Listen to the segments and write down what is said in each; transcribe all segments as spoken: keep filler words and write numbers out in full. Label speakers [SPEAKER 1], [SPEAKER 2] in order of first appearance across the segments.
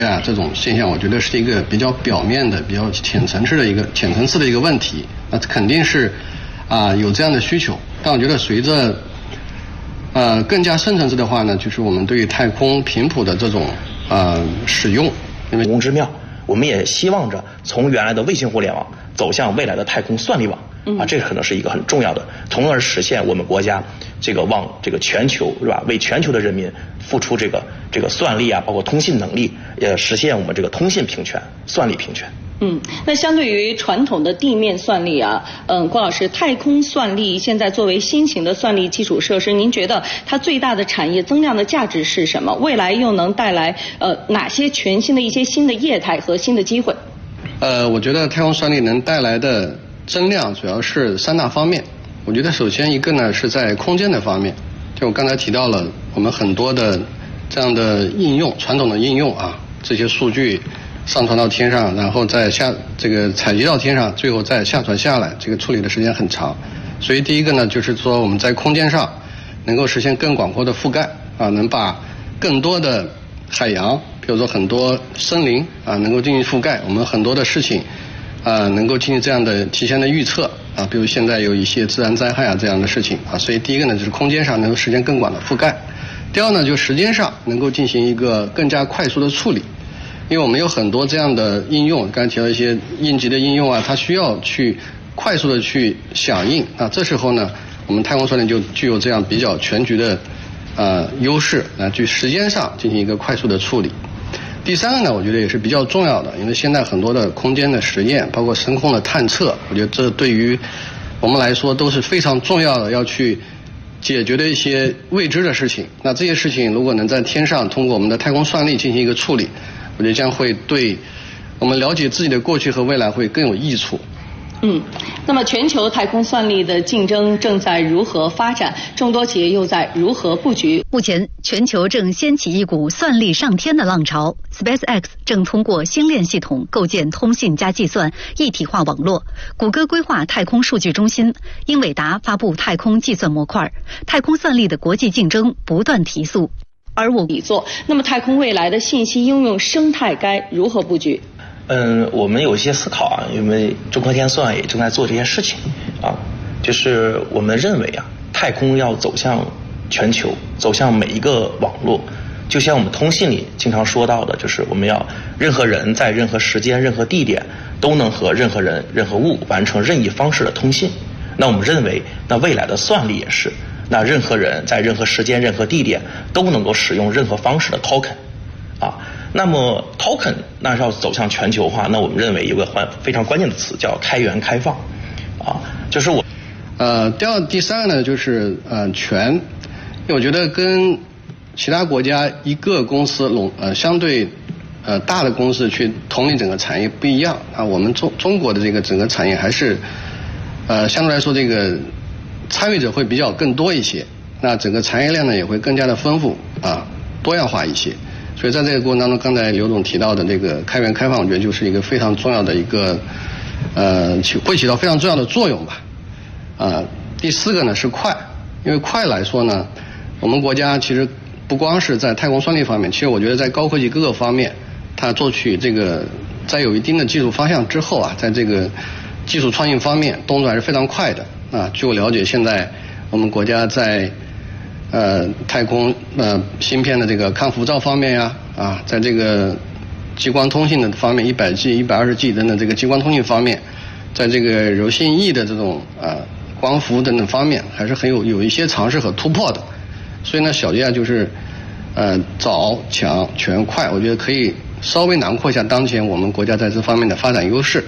[SPEAKER 1] 啊，这种现象，我觉得是一个比较表面的、比较浅层次的一个浅层次的一个问题。那肯定是啊有这样的需求，但我觉得随着呃更加深层次的话呢，就是我们对于太空频谱的这种呃使用，因为
[SPEAKER 2] 无之妙，我们也希望着从原来的卫星互联网走向未来的太空算力网。啊，这个可能是一个很重要的，从而实现我们国家这个往这个全球是吧，为全球的人民付出这个这个算力啊，包括通信能力，也实现我们这个通信平权、算力平权。
[SPEAKER 3] 嗯，那相对于传统的地面算力啊，嗯，郭老师，太空算力现在作为新型的算力基础设施，您觉得它最大的产业增量的价值是什么？未来又能带来呃哪些全新的一些新的业态和新的机会？
[SPEAKER 1] 呃，我觉得太空算力能带来的增量主要是三大方面。我觉得首先一个呢是在空间的方面，就我刚才提到了我们很多的这样的应用，传统的应用啊，这些数据上传到天上，然后再下这个采集到天上，最后再下传下来，这个处理的时间很长。所以第一个呢就是说我们在空间上能够实现更广阔的覆盖啊，能把更多的海洋，比如说很多森林啊能够进行覆盖，我们很多的事情啊，能够进行这样的提前的预测啊，比如现在有一些自然灾害啊这样的事情啊，所以第一个呢就是空间上能够实现更广的覆盖，第二呢就时间上能够进行一个更加快速的处理，因为我们有很多这样的应用，刚才提到一些应急的应用啊，它需要去快速的去响应啊，这时候呢我们太空算力就具有这样比较全局的呃优势啊，去时间上进行一个快速的处理。第三个呢，我觉得也是比较重要的，因为现在很多的空间的实验，包括深空的探测，我觉得这对于我们来说都是非常重要的，要去解决的一些未知的事情。那这些事情如果能在天上通过我们的太空算力进行一个处理，我觉得将会对我们了解自己的过去和未来会更有益处。
[SPEAKER 3] 嗯，那么全球太空算力的竞争正在如何发展？众多企业又在如何布局？
[SPEAKER 4] 目前，全球正掀起一股算力上天的浪潮。SpaceX 正通过星链系统构建通信加计算一体化网络，谷歌规划太空数据中心，英伟达发布太空计算模块，太空算力的国际竞争不断提速。
[SPEAKER 3] 而我比做，那么太空未来的信息应用生态该如何布局？
[SPEAKER 2] 嗯，我们有一些思考啊，因为中科天算也正在做这件事情啊，就是我们认为啊，太空要走向全球，走向每一个网络，就像我们通信里经常说到的，就是我们要任何人在任何时间、任何地点都能和任何人、任何物完成任意方式的通信。那我们认为，那未来的算力也是，那任何人在任何时间、任何地点都能够使用任何方式的 token 啊。那么 token 那是要走向全球化，那我们认为有个非常关键的词叫开源开放，啊，就是我，
[SPEAKER 1] 呃，第二第三个呢就是呃权，因为我觉得跟其他国家一个公司垄呃相对呃大的公司去统领整个产业不一样啊，我们中中国的这个整个产业还是呃相对来说这个参与者会比较更多一些，那整个产业链呢也会更加的丰富啊多样化一些。所以在这个过程当中，刚才刘总提到的这个开源开放，我觉得就是一个非常重要的一个，呃，起会起到非常重要的作用吧。啊、呃，第四个呢是快，因为快来说呢，我们国家其实不光是在太空算力方面，其实我觉得在高科技各个方面，它做取这个在有一定的技术方向之后啊，在这个技术创新方面动作还是非常快的。啊，据我了解，现在我们国家在呃，太空呃芯片的这个抗辐照方面呀，啊，在这个激光通信的方面，一百 G、一百二十 G 等等这个激光通信方面，在这个柔性翼的这种啊光伏等等方面，还是很有有一些尝试和突破的。所以呢，小杰啊，就是呃早强全快，我觉得可以稍微囊括一下当前我们国家在这方面的发展优势。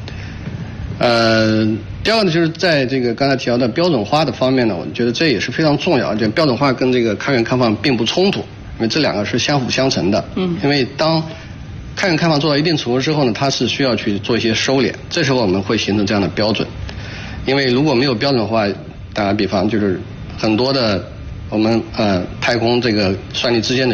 [SPEAKER 1] 呃。第二个呢，就是在这个刚才提到的标准化的方面呢，我觉得这也是非常重要，而且标准化跟这个开源开放并不冲突，因为这两个是相辅相成的。嗯。因为当开源开放做到一定程度之后呢，它是需要去做一些收敛，这时候我们会形成这样的标准。因为如果没有标准化，打个比方，就是很多的我们呃太空这个算力之间的